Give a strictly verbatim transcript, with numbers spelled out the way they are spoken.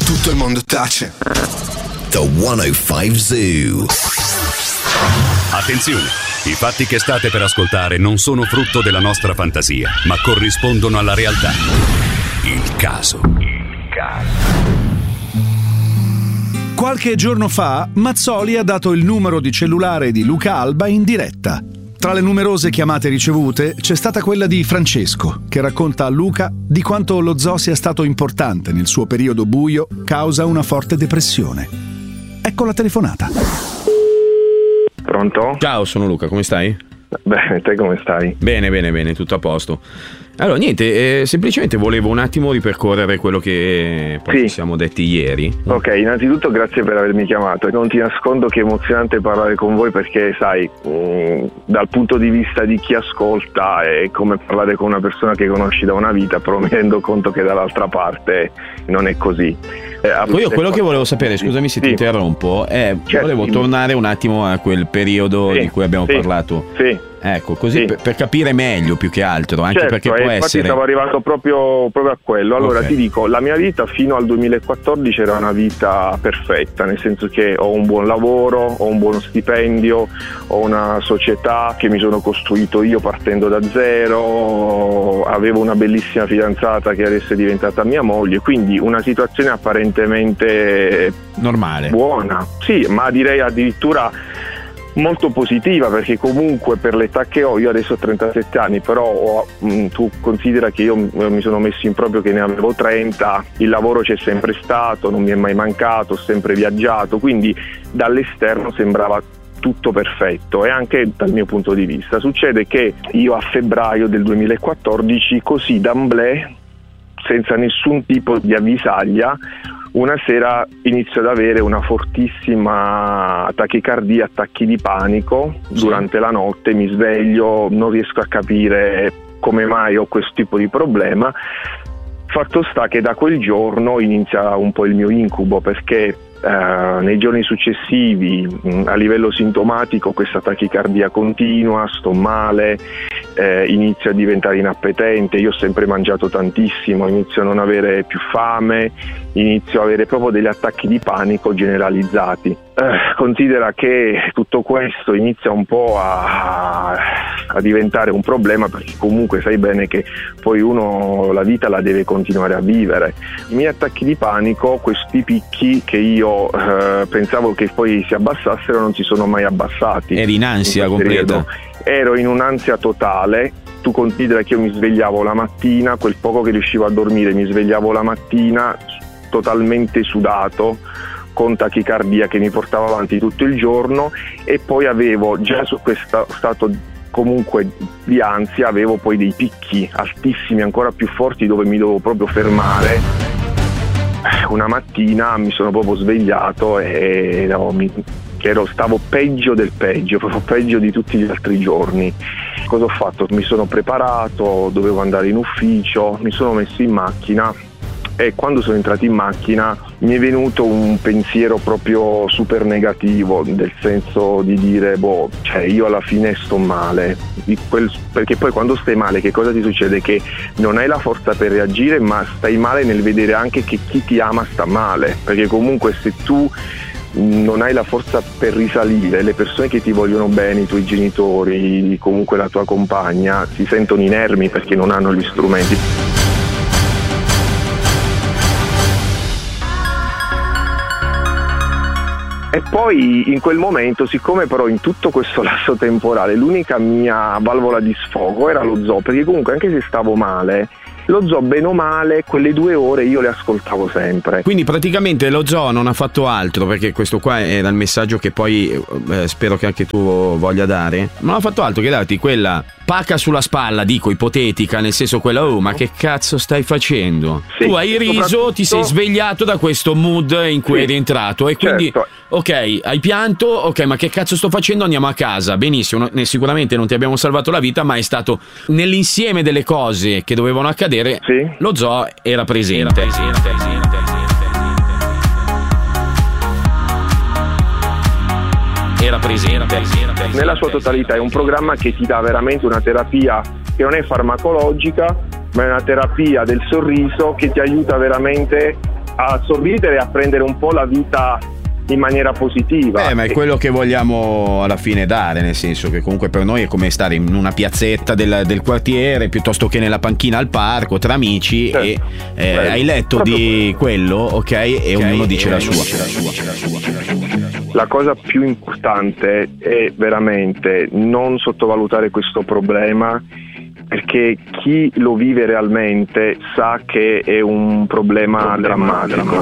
Tutto il mondo tace. The centocinque Zoo. Attenzione, i fatti che state per ascoltare non sono frutto della nostra fantasia, ma corrispondono alla realtà. Il caso. Il caso. Qualche giorno fa, Mazzoli ha dato il numero di cellulare di Luca Alba in diretta. Tra le numerose chiamate ricevute c'è stata quella di Francesco, che racconta a Luca di quanto lo zoo sia stato importante nel suo periodo buio causa una forte depressione. Ecco la telefonata. Pronto? Ciao, sono Luca, come stai? Bene, te come stai? Bene, bene, bene, tutto a posto. Allora, niente, eh, semplicemente volevo un attimo ripercorrere quello che poi Sì. ci siamo detti ieri. Ok, innanzitutto grazie per avermi chiamato. Non ti nascondo che è emozionante parlare con voi perché, sai, mh, dal punto di vista di chi ascolta è come parlare con una persona che conosci da una vita, però mi rendo conto che dall'altra parte non è così. Eh, Poi io quello che volevo sapere, scusami se sì. ti interrompo, è Certo, volevo sì. tornare un attimo a quel periodo Sì, di cui abbiamo sì, parlato. Sì. Ecco, così Sì. per, per capire meglio più che altro, anche Certo, perché e può infatti essere... stavo arrivando proprio, proprio a quello. Allora Ok. ti dico, la mia vita fino al duemilaquattordici era una vita perfetta, nel senso che ho un buon lavoro, ho un buono stipendio, ho una società che mi sono costruito io partendo da zero, avevo una bellissima fidanzata che adesso è diventata mia moglie, quindi una situazione apparentemente normale. Buona, sì, ma direi addirittura molto positiva, perché comunque per l'età che ho, io adesso ho trentasette anni, però ho, mh, tu considera che io m- mi sono messo in proprio che ne avevo trenta, il lavoro c'è sempre stato, non mi è mai mancato, ho sempre viaggiato, quindi dall'esterno sembrava tutto perfetto, e anche dal mio punto di vista. Succede che io a febbraio del duemilaquattordici, così d'amblè, senza nessun tipo di avvisaglia, una sera inizio ad avere una fortissima tachicardia, attacchi di panico durante la notte, mi sveglio, non riesco a capire come mai ho questo tipo di problema. Fatto sta che da quel giorno inizia un po' il mio incubo, perché Uh, nei giorni successivi mh, a livello sintomatico questa tachicardia continua, sto male, eh, inizio a diventare inappetente, io ho sempre mangiato tantissimo, inizio a non avere più fame, inizio a avere proprio degli attacchi di panico generalizzati. Uh, considera che tutto questo inizia un po' a, a diventare un problema, perché comunque sai bene che poi uno la vita la deve continuare a vivere. I miei attacchi di panico, questi picchi che io Uh, pensavo che poi si abbassassero, non si sono mai abbassati. Eri in ansia in completa? Ero in un'ansia totale. Tu considera che io mi svegliavo la mattina, quel poco che riuscivo a dormire, mi svegliavo la mattina totalmente sudato, con tachicardia che mi portava avanti tutto il giorno, e poi avevo già su questo stato comunque di ansia, avevo poi dei picchi altissimi, ancora più forti, dove mi dovevo proprio fermare. Una mattina mi sono proprio svegliato e no, mi, ero, stavo peggio del peggio, proprio peggio di tutti gli altri giorni. Cosa ho fatto? Mi sono preparato, dovevo andare in ufficio, mi sono messo in macchina, e quando sono entrato in macchina mi è venuto un pensiero proprio super negativo, nel senso di dire boh, cioè io alla fine sto male, di quel, perché poi quando stai male che cosa ti succede? Che non hai la forza per reagire, ma stai male nel vedere anche che chi ti ama sta male, perché comunque se tu non hai la forza per risalire, le persone che ti vogliono bene, i tuoi genitori, comunque la tua compagna, si sentono inermi perché non hanno gli strumenti. E poi in quel momento, siccome però in tutto questo lasso temporale l'unica mia valvola di sfogo era lo zoo, perché comunque anche se stavo male, lo zoo bene o male quelle due ore io le ascoltavo sempre. Quindi praticamente lo zoo non ha fatto altro, perché questo qua era il messaggio che poi eh, spero che anche tu voglia dare, non ha fatto altro che darti quella pacca sulla spalla, dico ipotetica, nel senso quella oh ma che cazzo stai facendo? Sì, tu hai riso, soprattutto... ti sei svegliato da questo mood in cui sì, eri entrato e quindi certo. ok, hai pianto, ok, ma che cazzo sto facendo? Andiamo a casa. Benissimo, no, sicuramente non ti abbiamo salvato la vita, ma è stato nell'insieme delle cose che dovevano accadere, sì. Lo zoo era presente. Era presente. Nella sua totalità è un programma che ti dà veramente una terapia che non è farmacologica, ma è una terapia del sorriso che ti aiuta veramente a sorridere e a prendere un po' la vita in maniera positiva. Eh, ma è quello che vogliamo alla fine dare, nel senso che comunque per noi è come stare in una piazzetta del, del quartiere piuttosto che nella panchina al parco tra amici, certo. e eh, hai letto di quello, ok, e okay, ognuno dice, la sua. dice la sua. La cosa più importante è veramente non sottovalutare questo problema, perché chi lo vive realmente sa che è un problema drammatico.